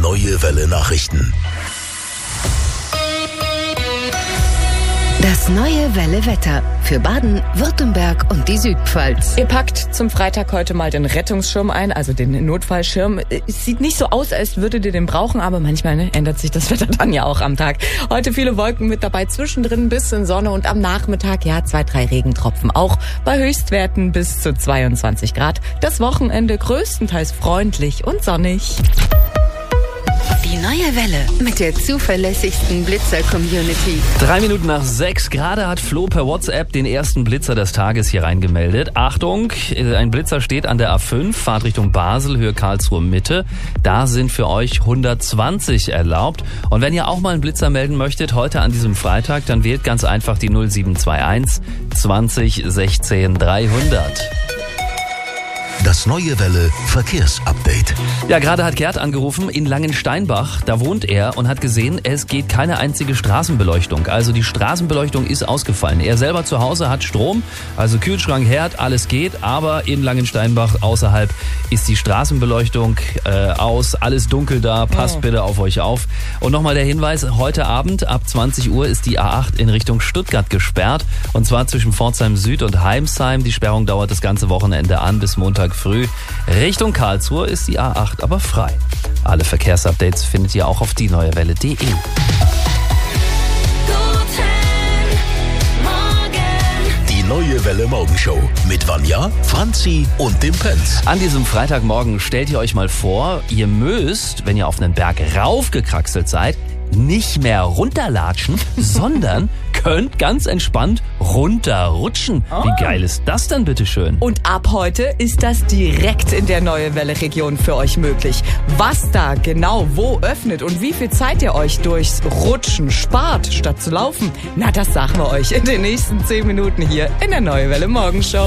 Neue Welle Nachrichten. Das Neue Welle Wetter für Baden, Württemberg und die Südpfalz. Ihr packt zum Freitag heute mal den Rettungsschirm ein, also den Notfallschirm. Es sieht nicht so aus, als würdet ihr den brauchen, aber manchmal ändert sich das Wetter dann ja auch am Tag. Heute viele Wolken mit dabei, zwischendrin ein bisschen Sonne und am Nachmittag 2-3 Regentropfen. Auch bei Höchstwerten bis zu 22 Grad. Das Wochenende größtenteils freundlich und sonnig. Die Neue Welle mit der zuverlässigsten Blitzer-Community. 6:03 gerade hat Flo per WhatsApp den ersten Blitzer des Tages hier reingemeldet. Achtung, ein Blitzer steht an der A5, Fahrt Richtung Basel, Höhe Karlsruhe Mitte. Da sind für euch 120 erlaubt. Und wenn ihr auch mal einen Blitzer melden möchtet, heute an diesem Freitag, dann wählt ganz einfach die 0721 20 16 300. Das Neue Welle Verkehrsupdate. Ja, gerade hat Gerd angerufen in Langensteinbach. Da wohnt er und hat gesehen, es geht keine einzige Straßenbeleuchtung. Also die Straßenbeleuchtung ist ausgefallen. Er selber zu Hause hat Strom, also Kühlschrank, Herd, alles geht. Aber in Langensteinbach außerhalb ist die Straßenbeleuchtung aus. Alles dunkel da, passt bitte auf euch auf. Und nochmal der Hinweis, heute Abend ab 20 Uhr ist die A8 in Richtung Stuttgart gesperrt. Und zwar zwischen Pforzheim Süd und Heimsheim. Die Sperrung dauert das ganze Wochenende an bis Montag früh. Richtung Karlsruhe ist die A8 aber frei. Alle Verkehrsupdates findet ihr auch auf dieneuewelle.de. Die Neue Welle Morgenshow mit Vanja, Franzi und dem Pence. An diesem Freitagmorgen stellt ihr euch mal vor, ihr müsst, wenn ihr auf einen Berg raufgekraxelt seid, nicht mehr runterlatschen, sondern könnt ganz entspannt runterrutschen. Wie geil ist das denn, bitteschön? Und ab heute ist das direkt in der Neue Welle Region für euch möglich. Was da genau wo öffnet und wie viel Zeit ihr euch durchs Rutschen spart, statt zu laufen, das sagen wir euch in den nächsten 10 Minuten hier in der Neue Welle Morgenshow.